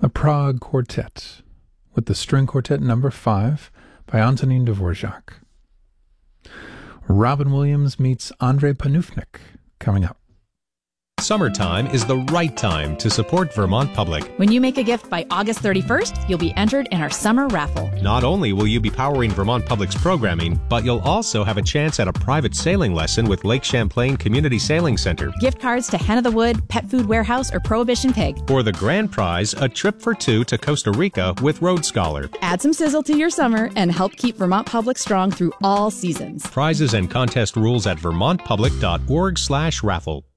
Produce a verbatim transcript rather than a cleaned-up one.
The Prague Quartet, with the String Quartet number five by Antonin Dvorak. Robin Williams meets Andrei Panufnik, coming up. Summertime is the right time to support Vermont Public. When you make a gift by August thirty-first, you'll be entered in our summer raffle. Not only will you be powering Vermont Public's programming, but you'll also have a chance at a private sailing lesson with Lake Champlain Community Sailing Center. Gift cards to Hen of the Wood, Pet Food Warehouse, or Prohibition Pig. For the grand prize, a trip for two to Costa Rica with Road Scholar. Add some sizzle to your summer and help keep Vermont Public strong through all seasons. Prizes and contest rules at vermont public dot org slash raffle.